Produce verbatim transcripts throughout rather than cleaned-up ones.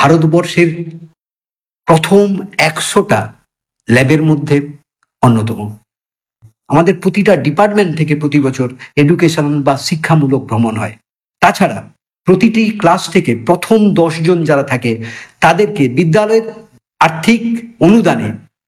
ভারতবর্ষের প্রথম একশোটা ল্যাবের মধ্যে অন্যতম। আমাদের প্রতিটা ডিপার্টমেন্ট থেকে প্রতি বছর এডুকেশন বা শিক্ষামূলক ভ্রমণ হয়। তাছাড়া প্রতিটি ক্লাস থেকে প্রথম দশ জন যারা থাকে তাদেরকে বিদ্যালয়ের আর্থিক অনুদানে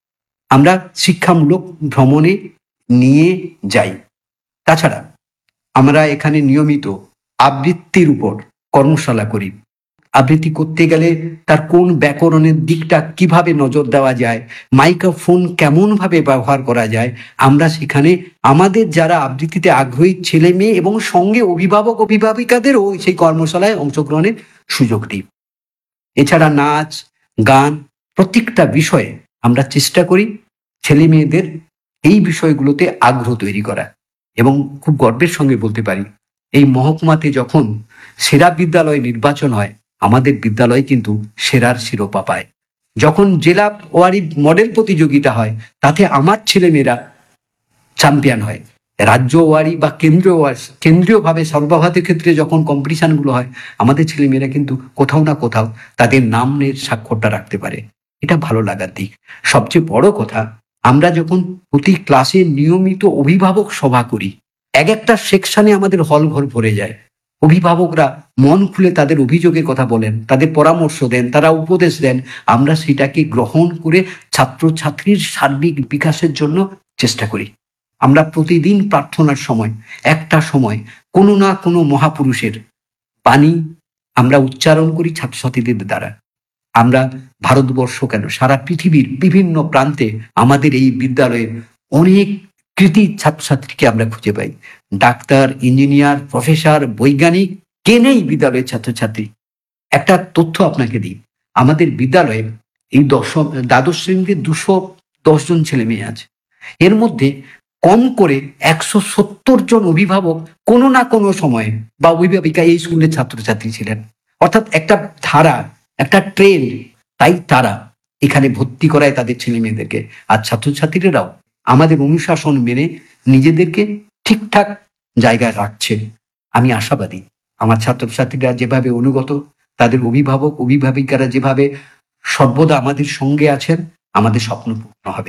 আমরা শিক্ষামূলক ভ্রমণে নিয়ে যাই। তাছাড়া আমরা এখানে নিয়মিত আবৃত্তির উপর কর্মশালা করি। আবৃত্তি করতে গেলে তার কোন ব্যাকরণের দিকটা কিভাবে নজর দেওয়া যায়, মাইক্রোফোন কেমনভাবে ব্যবহার করা যায়, আমরা সেখানে আমাদের যারা আবৃত্তিতে আগ্রহী ছেলে মেয়ে এবং সঙ্গে অভিভাবক অভিভাবিকাদেরও সেই কর্মশালায় অংশগ্রহণের সুযোগ দিই। এছাড়া নাচ গান প্রত্যেকটা বিষয়ে আমরা চেষ্টা করি ছেলে মেয়েদের এই বিষয়গুলোতে আগ্রহ তৈরি করা। এবং খুব গর্বের সঙ্গে বলতে পারি, এই মহকুমাতে যখন সেরা বিদ্যালয় নির্বাচন হয়, আমাদের বিদ্যালয় কিন্তু সেরার শিরোপা পায়। যখন জেলা ওয়ারি মডেল প্রতিযোগিতা হয়, তাতে আমার ছেলেমেয়েরা চ্যাম্পিয়ন হয়। রাজ্য ওয়ারি বা কেন্দ্রীয় কেন্দ্রীয়ভাবে সর্বভারতীয় ক্ষেত্রে যখন কম্পিটিশনগুলো হয়, আমাদের ছেলেমেয়েরা কিন্তু কোথাও না কোথাও তাদের নামের স্বাক্ষরটা রাখতে পারে। এটা ভালো লাগার দিক। সবচেয়ে বড় কথা, আমরা যখন প্রতি ক্লাসে নিয়মিত অভিভাবক সভা করি, এক একটা সেকশনে আমাদের হল ঘর ভরে যায়। অভিভাবকরা মন খুলে তাদের অভিযোগের কথা বলেন, তাদের পরামর্শ দেন, তারা উপদেশ দেন। আমরা সেটাকে গ্রহণ করে ছাত্রছাত্রীর সার্বিক বিকাশের জন্য চেষ্টা করি। আমরা প্রতিদিন প্রার্থনার সময় একটা সময় কোনো না কোনো মহাপুরুষের বাণী আমরা উচ্চারণ করি ছাত্রছাত্রীদের দ্বারা। আমরা ভারতবর্ষ কেন, সারা পৃথিবীর বিভিন্ন প্রান্তে আমাদের এই বিদ্যালয়ের অনেক কৃতি ছাত্রছাত্রীকে আমরা খুঁজে পাই। ডাক্তার, ইঞ্জিনিয়ার, প্রফেসর, বৈজ্ঞানিক, কে নেই বিদ্যালয়ের ছাত্রছাত্রী? একটা তথ্য আপনাকে দিই, আমাদের বিদ্যালয়ে এই দশম দ্বাদশ শ্রেণীতে দুশো দশ জন ছেলে মেয়ে আছে। এর মধ্যে কম করে একশো সত্তর জন অভিভাবক কোনো না কোনো সময়ে বা অভিভাবিকা এই স্কুলের ছাত্রছাত্রী ছিলেন। অর্থাৎ একটা ধারা, একটা ট্রেন্ড। তাই তারা এখানে ভর্তি করায় তাদের ছেলে মেয়েদেরকে। আর ছাত্রছাত্রীরাও আমাদের অনুশাসন মেনে নিজেদেরকে ঠিকঠাক জায়গায় রাখছে। আমি আশাবাদী আমার ছাত্রছাত্রীরা যেভাবে অনুগত, তাদের অভিভাবক অভিভাবিকারা যেভাবে সর্বদা আমাদের সঙ্গে আছেন, আমাদের স্বপ্ন পূর্ণ হবে।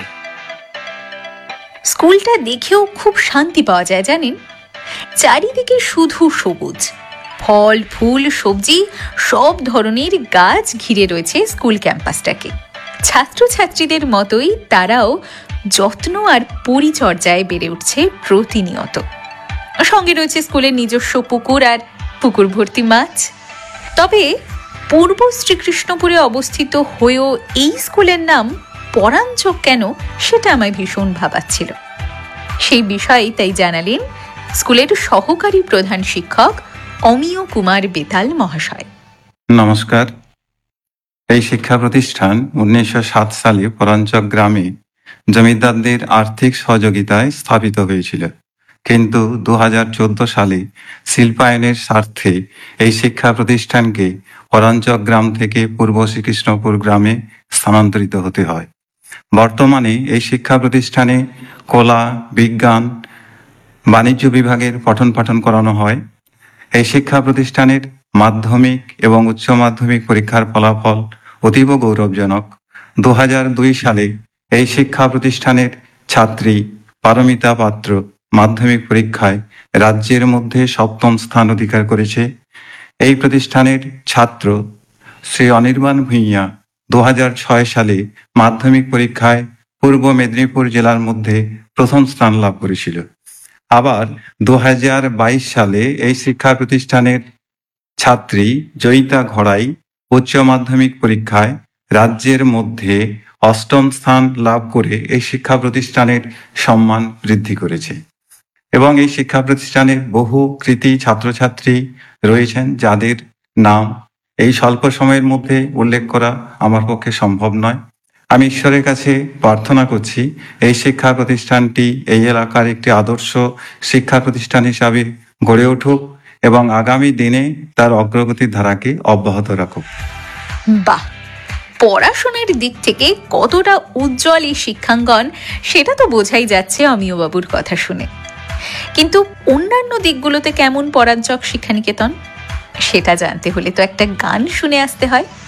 স্কুলটা দেখেও খুব শান্তি পাওয়া যায় জানেন। চারিদিকে শুধু সবুজ, ফল ফুল সবজি সব ধরনের গাছ ঘিরে রয়েছে স্কুল ক্যাম্পাসটাকে। ছাত্রছাত্রীদের মতোই তারাও যত্ন আর পরিচর্যায় বেড়ে উঠছে প্রতিনিয়ত। সঙ্গে রয়েছে স্কুলের নিজস্ব পুকুর আর পুকুর ভর্তি মাছ। তবে পূর্ব শ্রীকৃষ্ণপুরে অবস্থিত হয়েও এই স্কুলের নাম পরাঞ্চক কেন, সেটা আমায় ভীষণ ভাবাচ্ছিল। সেই বিষয়ে তাই জানালেন স্কুলের সহকারী প্রধান শিক্ষক অমিয় কুমার বেতাল মহাশয়। নমস্কার। এই শিক্ষা প্রতিষ্ঠান উনিশশো সাত সালে পরাঞ্চক গ্রামে জমিদারদের আর্থিক সহযোগিতায় স্থাপিত হয়েছিল, কিন্তু দু হাজার চোদ্দ সালে শিল্পায়নের স্বার্থে এই শিক্ষা প্রতিষ্ঠানকে পরাঞ্চক গ্রাম থেকে পূর্ব শ্রীকৃষ্ণপুর গ্রামে স্থানান্তরিত হতে হয়। বর্তমানে এই শিক্ষা প্রতিষ্ঠানে কলা, বিজ্ঞান, বাণিজ্য বিভাগের পঠন পাঠন করানো হয়। এই শিক্ষা প্রতিষ্ঠানের মাধ্যমিক এবং উচ্চ মাধ্যমিক পরীক্ষার ফলাফল অতীব গৌরবজনক। দু হাজার দুই সালে এই শিক্ষা প্রতিষ্ঠানের ছাত্রী পারমিতা পাত্র মাধ্যমিক পরীক্ষায় রাজ্যের মধ্যে সপ্তম স্থান অধিকার করেছে। এই প্রতিষ্ঠানের ছাত্র শ্রী অনির্বাণ ভূঁইয়া দু হাজার ছয় সালে মাধ্যমিক পরীক্ষায় পূর্ব মেদিনীপুর জেলার মধ্যে প্রথম স্থান লাভ করেছিল। আবার দু হাজার বাইশ সালে এই শিক্ষা প্রতিষ্ঠানের ছাত্রী জয়িতা ঘড়াই উচ্চ মাধ্যমিক পরীক্ষায় রাজ্যের মধ্যে অষ্টম স্থান লাভ করে এই শিক্ষা প্রতিষ্ঠানের সম্মান বৃদ্ধি করেছে। এবং এই শিক্ষা প্রতিষ্ঠানের বহু কৃতি ছাত্রছাত্রী রয়েছেন, যাদের নাম এই স্বল্প সময়ের মধ্যে উল্লেখ করা আমার পক্ষে সম্ভব নয়। আমি ঈশ্বরের কাছে প্রার্থনা করছি এই শিক্ষা প্রতিষ্ঠানটি এই এলাকার একটি আদর্শ শিক্ষা প্রতিষ্ঠান হিসাবে গড়ে উঠুক এবং আগামী দিনে তার অগ্রগতির ধারাকে অব্যাহত রাখুক। বাহ, পড়াশোনার দিক থেকে কতটা উজ্জ্বল এই শিক্ষাঙ্গন সেটা তো বোঝাই যাচ্ছে অমিয় বাবুর কথা শুনে। কিন্তু অন্যান্য দিকগুলোতে কেমন পরাঞ্চক শিক্ষানিকেতন, সেটা জানতে হলে তো একটা গান শুনে আসতে হয়।